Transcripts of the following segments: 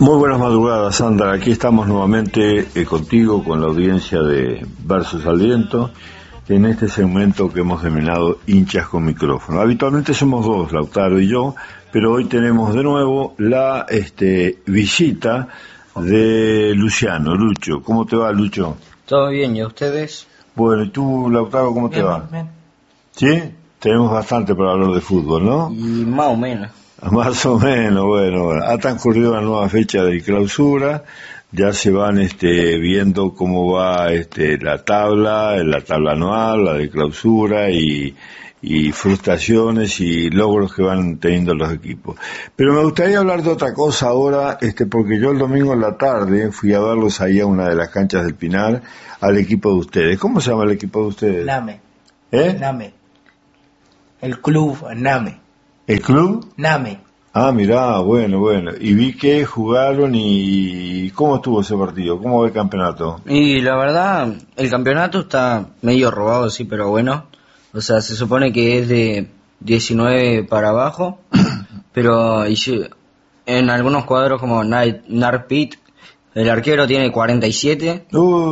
Muy buenas madrugadas, Sandra. Aquí estamos nuevamente contigo con la audiencia de Versus al Viento en este segmento que hemos denominado Hinchas con Micrófono. Habitualmente somos dos, Lautaro y yo, pero hoy tenemos de nuevo la visita de Luciano. Lucho, ¿cómo te va, Lucho? Todo bien, ¿y a ustedes? Bueno, ¿y tú, Lautaro, cómo te va? Bien. ¿Sí? Tenemos bastante para hablar de fútbol, ¿no? Y más o menos. Más o menos, bueno. Ha transcurrido una nueva fecha de clausura, ya se van viendo cómo va la tabla anual, la de clausura y frustraciones y logros que van teniendo los equipos. Pero me gustaría hablar de otra cosa ahora, porque yo el domingo en la tarde fui a verlos ahí a una de las canchas del Pinar, al equipo de ustedes. ¿Cómo se llama el equipo de ustedes? Name. ¿Eh? Name. El club Name. ¿El club? Name. Ah, mirá, bueno. Y vi que jugaron y ¿cómo estuvo ese partido? ¿Cómo va el campeonato? Y la verdad, el campeonato está medio robado, sí, pero bueno. O sea, se supone que es de 19 para abajo, pero en algunos cuadros como Narpit, el arquero tiene 47,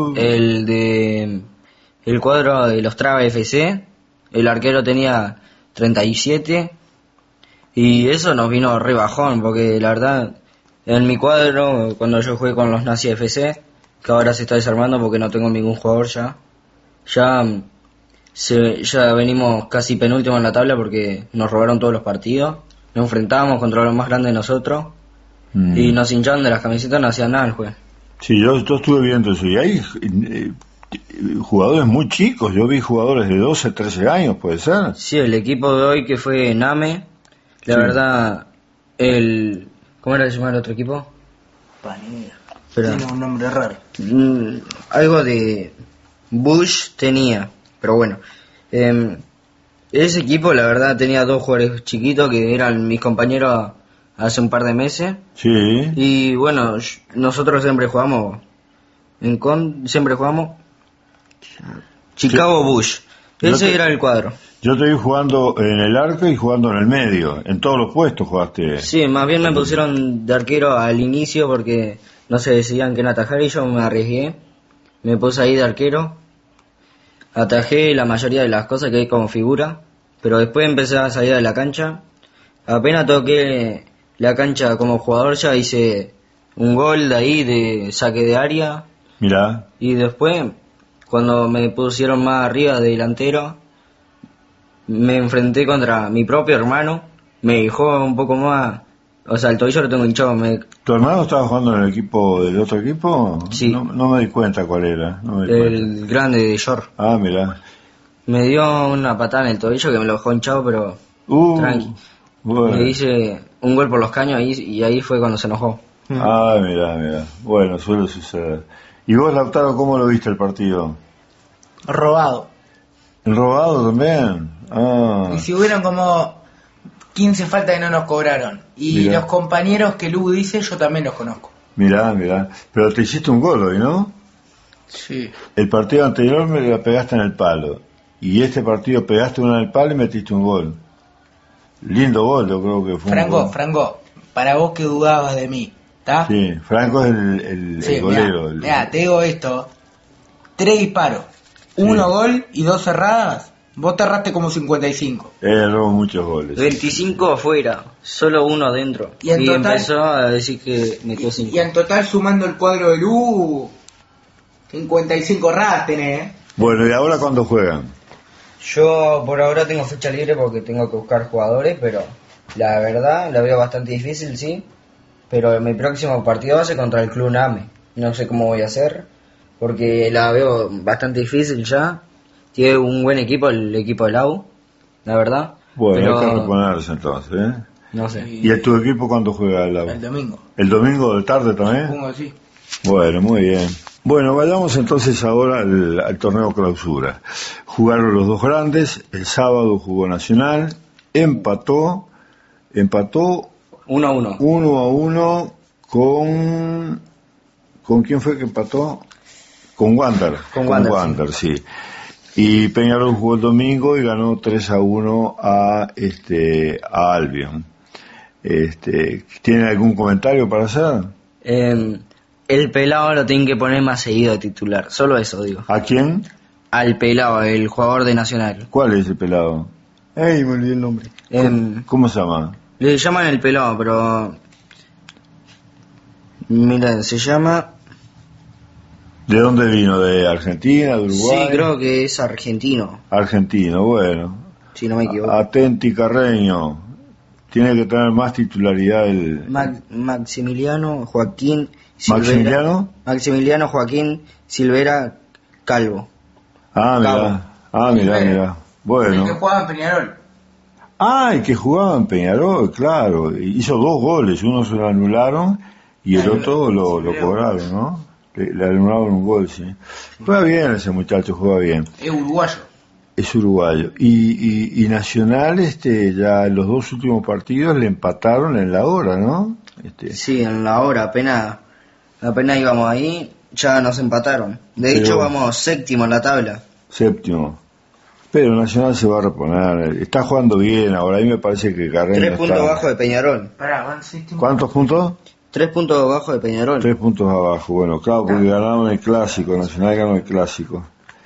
el cuadro de los Traba FC, el arquero tenía 37, y eso nos vino re bajón, porque la verdad, en mi cuadro, cuando yo jugué con los Nazi FC, que ahora se está desarmando porque no tengo ningún jugador ya venimos casi penúltimo en la tabla porque nos robaron todos los partidos, nos enfrentábamos contra los más grandes de nosotros, y nos hinchaban de las camisetas, no hacían nada el juez. Sí, yo estuve viendo eso, y hay jugadores muy chicos, yo vi jugadores de 12, 13 años, ¿puede ser? Sí, el equipo de hoy que fue Name, la verdad, ¿cómo era que se llamaba el otro equipo? Panera. Pero, Tiene un nombre raro. algo de Bush tenía, pero bueno. Ese equipo, la verdad, tenía dos jugadores chiquitos que eran mis compañeros hace un par de meses. Sí. Y bueno, nosotros siempre jugamos Chicago Bush. Ese era el cuadro. Yo te vi jugando en el arco y jugando en el medio. En todos los puestos jugaste. Sí, más bien me pusieron de arquero al inicio porque no se decidían quién atajar y yo me arriesgué. Me puse ahí de arquero. Atajé la mayoría de las cosas que hay como figura, pero después empecé a salir de la cancha. Apenas toqué la cancha como jugador ya hice un gol de ahí de saque de área. Mirá. Y después, cuando me pusieron más arriba de delantero, me enfrenté contra mi propio hermano, me dejó un poco más, o sea, el tobillo lo tengo hinchado. ¿Tu hermano estaba jugando en el equipo del otro equipo? Sí. No me di cuenta cuál era. El grande de York. Ah, mirá. Me dio una patada en el tobillo que me lo dejó hinchado, pero tranqui. Bueno. Le hice un gol por los caños y ahí fue cuando se enojó. Ah, mirá. Bueno, suele suceder. ¿Y vos, Lautaro, cómo lo viste el partido? Robado. ¿El robado también? Ah. Y si hubieron como 15 faltas que no nos cobraron. Y Mirá. los compañeros que Lu dice, yo también los conozco. Mirá. Pero te hiciste un gol hoy, ¿no? Sí. El partido anterior me la pegaste en el palo. Y este partido pegaste una en el palo y metiste un gol. Lindo gol, yo creo que fue Franco, para vos que dudabas de mí, ¿está? Sí, Franco es el golero. Mirá, te digo esto. 3 disparos, 1 gol y 2 cerradas. Vos te erraste como 55. Robó muchos goles. 25 afuera, solo uno adentro. Y en total, empezó a decir que metió 5. Y en total, sumando el cuadro de Lu, 55 erradas tenés, Bueno, ¿y ahora cuándo juegan? Yo por ahora tengo fecha libre porque tengo que buscar jugadores, pero la verdad la veo bastante difícil, sí. Pero mi próximo partido va a ser contra el Club Name. No sé cómo voy a hacer, porque la veo bastante difícil ya. Tiene un buen equipo, el equipo del AU, la verdad. Bueno, pero hay que reponerse entonces, ¿eh? no sé. ¿Y tu equipo cuándo juega el el domingo. ¿El domingo de tarde también? Supongo así. Bueno, muy bien. Bueno, vayamos entonces ahora al torneo clausura. Jugaron los dos grandes, el sábado jugó Nacional, empató 1-1. 1-1 ¿con quién fue que empató? Con Wander. Con Wander, sí. Y Peñarol jugó el domingo y ganó 3-1 a Albion. ¿Tiene algún comentario para hacer? El Pelado lo tienen que poner más seguido de titular. Solo eso digo. ¿A quién? Al Pelado, el jugador de Nacional. ¿Cuál es el pelado? ¡Ey, me olvidé el nombre! ¿Cómo se llama? Le llaman el Pelado, pero... Mira, se llama... ¿De dónde vino? ¿De Argentina? ¿De Uruguay? Sí, creo que es argentino, Argentino, bueno. si no me equivoco. Atenti, Carreño. Tiene que tener más titularidad el... Maximiliano Joaquín Silvera. ¿Maximiliano? Maximiliano Joaquín Silvera Calvo. Mira. El Bueno. que jugaba en Peñarol. El que jugaba en Peñarol, claro. Hizo 2 goles, uno se lo anularon y el otro lo cobraron, ¿no? Le anularon un gol, sí. Juega bien ese muchacho, juega bien. Es uruguayo. Es uruguayo. Y Nacional, ya en los 2 últimos partidos le empataron en la hora, ¿no? Sí, en la hora, apenas íbamos ahí, ya nos empataron. De hecho, vamos séptimo en la tabla. Séptimo. Pero Nacional se va a reponer. Está jugando bien ahora. A mí me parece que Carreño 3 puntos abajo de Peñarol. Pará, van séptimo. ¿Cuántos puntos? 3 puntos abajo de Peñarol. 3 puntos abajo. Bueno, claro, porque ganaron el clásico. Nacional ganó el clásico.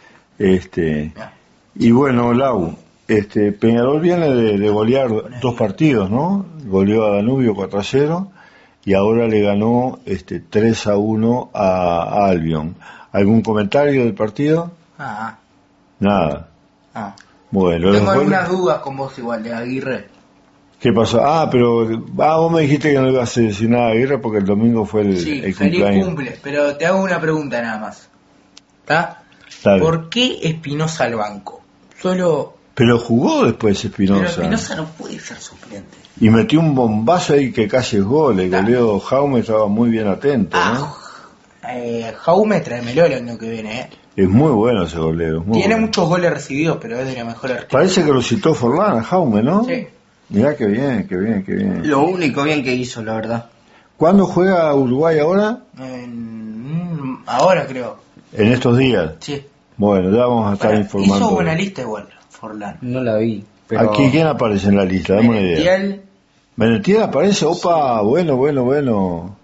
Y bueno, Lau, Peñarol viene de golear 2 partidos, ¿no? Goleó a Danubio 4-0 y ahora le ganó 3-1 a Albion. ¿Algún comentario del partido? Nada. Bueno, tengo algunas dudas con vos igual, de Aguirre. ¿Qué pasó? Vos me dijiste que no ibas a seleccionar a Aguirre porque el domingo fue el feliz cumpleaños. cumple, pero te hago una pregunta nada más. ¿Está? Dale. ¿Por qué Espinosa al banco? Pero jugó después Espinosa. Pero Espinosa no puede ser suplente. Y metió un bombazo ahí que casi es gol. El goleo Jaume estaba muy bien atento, ¿no? Jaume, tráemelo el año que viene, Es muy bueno ese goleo. Tiene muchos goles recibidos, pero es de la mejor arquero. Parece que lo citó Forlán a Jaume, ¿no? Sí. Mirá qué bien. Lo único bien que hizo, la verdad. ¿Cuándo juega Uruguay ahora? Ahora creo. En estos días. Sí. Bueno, ya vamos a estar informando. Hizo buena lista igual, Forlán. No la vi. Pero... Aquí, ¿quién aparece en la lista? Dame una idea. Menetiel aparece, opa, bueno.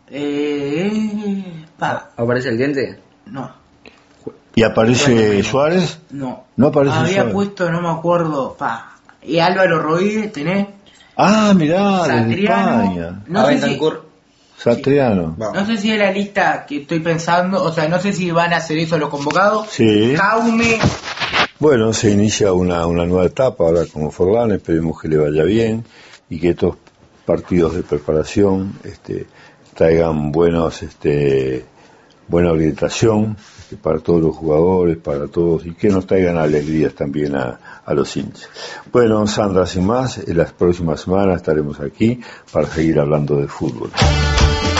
¿Aparece el diente? No. ¿Y aparece Suárez? No. No aparece Había Suárez. puesto, no me acuerdo, Y Álvaro Rodríguez, tenés. Mirá, de Satriano. España. No sé si... Satriano. No sé si es la lista que estoy pensando, o sea, no sé si van a hacer eso los convocados. Sí. Jaume. Bueno, se inicia una nueva etapa ahora como Forlán, esperemos que le vaya bien y que estos partidos de preparación traigan buena orientación para todos los jugadores, para todos, y que nos traigan alegrías también a los hinchas. Bueno, Sandra, sin más, en las próximas semanas estaremos aquí para seguir hablando de fútbol.